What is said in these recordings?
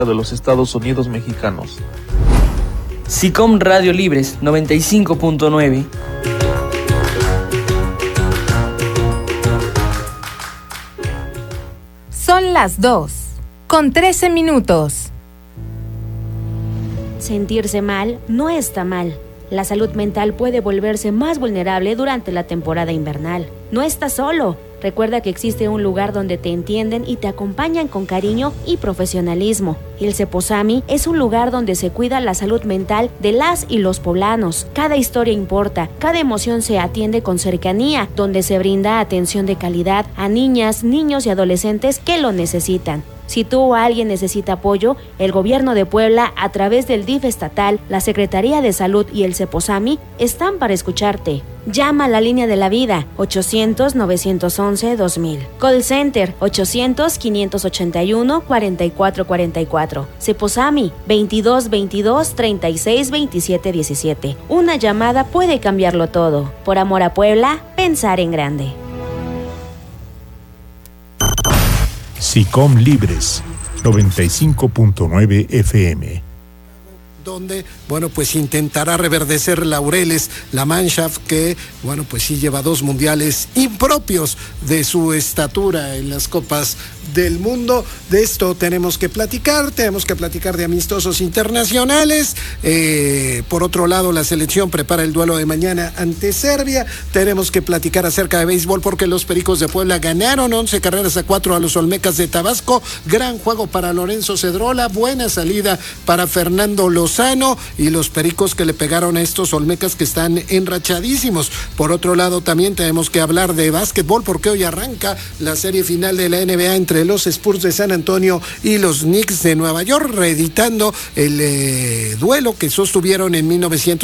de los Estados Unidos mexicanos. SICOM Radio Libres 95.9. Son las 2:13. Sentirse mal no está mal. La salud mental puede volverse más vulnerable durante la temporada invernal. No estás solo. Recuerda que existe un lugar donde te entienden y te acompañan con cariño y profesionalismo. El Ceposami es un lugar donde se cuida la salud mental de las y los poblanos. Cada historia importa, cada emoción se atiende con cercanía, donde se brinda atención de calidad a niñas, niños y adolescentes que lo necesitan. Si tú o alguien necesita apoyo, el Gobierno de Puebla, a través del DIF estatal, la Secretaría de Salud y el Ceposami, están para escucharte. Llama a la línea de la vida, 800-911-2000. Call Center, 800-581-4444. Ceposami, 2222-362717. Una llamada puede cambiarlo todo. Por amor a Puebla, pensar en grande. SICOM Libres 95.9 FM. Donde, pues intentará reverdecer laureles la Mannschaft, que, pues sí lleva 2 mundiales impropios de su estatura en las Copas del Mundo. De esto tenemos que platicar de amistosos internacionales. Por otro lado, la selección prepara el duelo de mañana ante Serbia. Tenemos que platicar acerca de béisbol porque los Pericos de Puebla ganaron 11-4 a los Olmecas de Tabasco. Gran juego para Lorenzo Cedrola, buena salida para Fernando Lozano y los Pericos que le pegaron a estos Olmecas que están enrachadísimos. Por otro lado, también tenemos que hablar de básquetbol porque hoy arranca la serie final de la NBA entre los Spurs de San Antonio y los Knicks de Nueva York, reeditando el duelo que sostuvieron en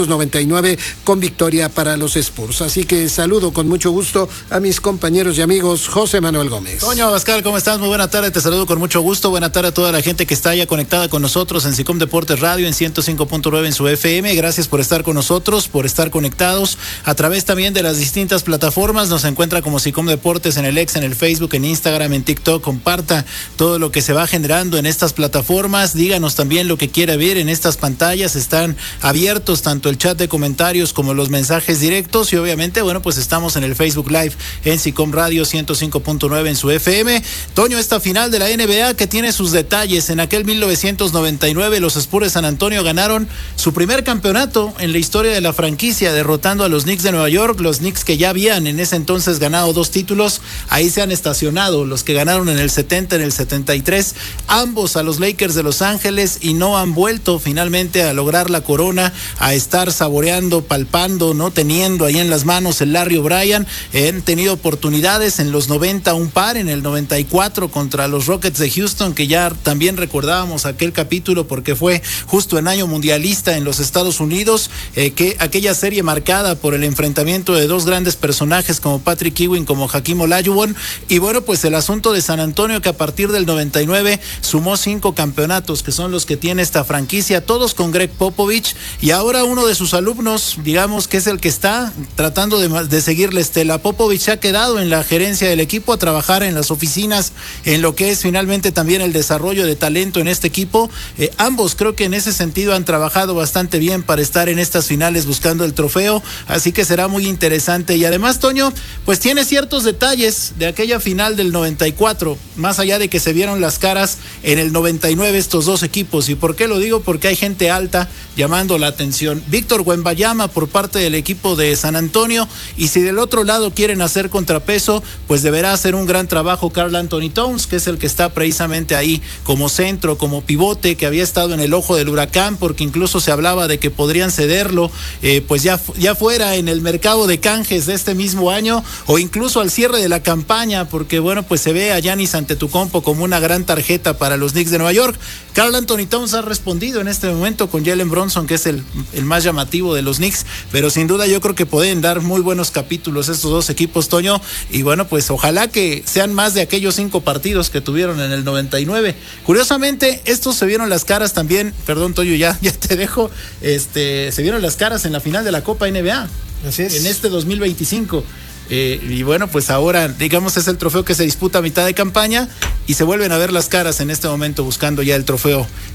1999 con victoria para los Spurs. Así que saludo con mucho gusto a mis compañeros y amigos. José Manuel Gómez. Toño Abascal, ¿cómo estás? Muy buena tarde, te saludo con mucho gusto. Buena tarde a toda la gente que está ya conectada con nosotros en SICOM Deportes Radio en 105.9 en su FM. Gracias por estar con nosotros, por estar conectados a través también de las distintas plataformas. Nos encuentra como SICOM Deportes en el X, en el Facebook, en Instagram, en TikTok. Comparta todo lo que se va generando en estas plataformas. Díganos también lo que quiera ver en estas pantallas. Están abiertos tanto el chat de comentarios como los mensajes directos. Y obviamente, pues estamos en el Facebook Live en SICOM Radio 105.9 en su FM. Toño, esta final de la NBA que tiene sus detalles. En aquel 1999 los Spurs de San Antonio ganaron su primer campeonato en la historia de la franquicia, derrotando a los Knicks de Nueva York. Los Knicks que ya habían en ese entonces ganado 2 títulos, ahí se han estacionado. Los que ganaron en el 70, en el 73, ambos a los Lakers de Los Ángeles, y no han vuelto finalmente a lograr la corona, a estar saboreando, palpando, no teniendo ahí en las manos el Larry O'Brien. Han tenido oportunidades en los 90, un par, en el 94 contra los Rockets de Houston, que ya también recordábamos aquel capítulo porque fue justo en año mundialista en los Estados Unidos, que aquella serie marcada por el enfrentamiento de 2 grandes personajes como Patrick Ewing, como Hakeem Olajuwon. Y pues el asunto de San Antonio, que a partir del 99 sumó 5 campeonatos, que son los que tiene esta franquicia, todos con Greg Popovich, y ahora uno de sus alumnos, digamos que es el que está tratando de seguir la estela. Popovich se ha quedado en la gerencia del equipo a trabajar en las oficinas, en lo que es finalmente también el desarrollo de talento en este equipo. Ambos creo que en ese sentido han trabajado bastante bien para estar en estas finales buscando el trofeo, así que será muy interesante. Y además, Toño, pues tiene ciertos detalles de aquella final del 94, más allá de que se vieron las caras en el 99 estos 2 equipos. ¿Y por qué lo digo? Porque hay gente alta llamando la atención. Víctor Wembanyama por parte del equipo de San Antonio, y si del otro lado quieren hacer contrapeso, pues deberá hacer un gran trabajo Karl Anthony Towns, que es el que está precisamente ahí como centro, como pivote, que había estado en el ojo del huracán, porque incluso se hablaba de que podrían cederlo, pues ya fuera en el mercado de canjes de este mismo año, o incluso al cierre de la campaña, porque pues se ve a Giannis Antetokounmpo como una gran tarjeta para los Knicks de Nueva York. Karl Anthony Towns ha respondido en este momento con Jalen Brunson, que es el más llamativo de los Knicks, pero sin duda yo creo que pueden dar muy buenos capítulos estos 2 equipos, Toño, y pues ojalá que sean más de aquellos 5 partidos que tuvieron en el 99. Curiosamente, estos se vieron las caras también, perdón, Toño, ya te dejo, se vieron las caras en la final de la Copa NBA. Así es. En este 2025. Y pues ahora, digamos, es el trofeo que se disputa a mitad de campaña y se vuelven a ver las caras en este momento buscando ya el trofeo